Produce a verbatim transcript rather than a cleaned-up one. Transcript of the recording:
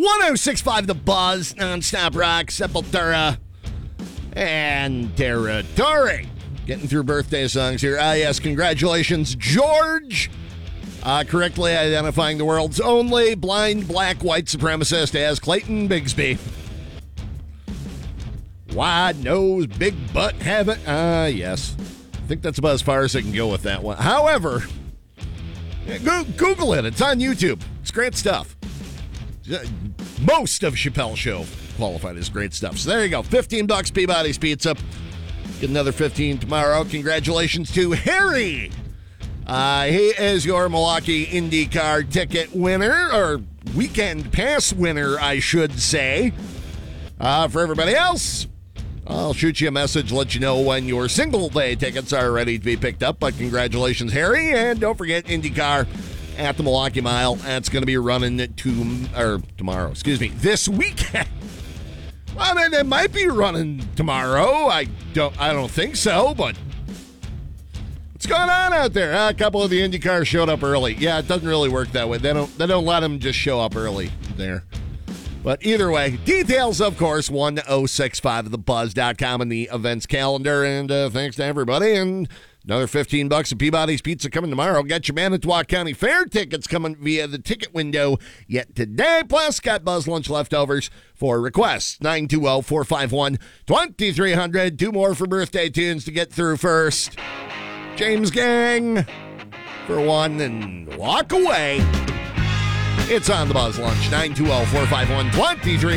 oh six point five The Buzz, nonstop rock, Sepultura, and Territory. Getting through birthday songs here. Ah, yes, congratulations, George. Uh, correctly identifying the world's only blind black white supremacist as Clayton Bigsby. Wide nose, big butt, haven't. Ah, uh, yes. I think that's about as far as I can go with that one. However, go- Google it. It's on YouTube. It's great stuff. Most of Chappelle's show qualified as great stuff. So there you go. fifteen bucks Peabody's Pizza. Get another fifteen tomorrow. Congratulations to Harry. Uh, he is your Milwaukee IndyCar ticket winner, or weekend pass winner, I should say. Uh, for everybody else, I'll shoot you a message, let you know when your single-day tickets are ready to be picked up. But congratulations, Harry. And don't forget IndyCar at the Milwaukee Mile. That's going to be running to, or tomorrow, excuse me, this weekend. Well, I mean, it might be running tomorrow. I don't, I don't think so, but what's going on out there? Uh, a couple of the IndyCars showed up early. Yeah, it doesn't really work that way. They don't, they don't let them just show up early there. But either way, details, of course, ten sixty-five the buzz dot com and the events calendar. And uh, thanks to everybody. And another fifteen bucks at Peabody's Pizza coming tomorrow. Got your Manitowoc County Fair tickets coming via the ticket window yet today. Plus, got Buzz Lunch leftovers for requests. nine two zero, four five one, two three zero zero. Two more for birthday tunes to get through first. James Gang for one and walk away. It's on the Buzz Lunch. nine two zero, four five one, two three zero zero.